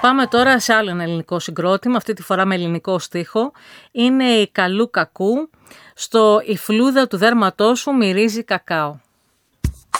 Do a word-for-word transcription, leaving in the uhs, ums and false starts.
Πάμε τώρα σε άλλο ένα ελληνικό συγκρότημα, αυτή τη φορά με ελληνικό στίχο. Είναι η Καλού Κακού, στο «Η φλούδα του δέρματός σου μυρίζει κακάο».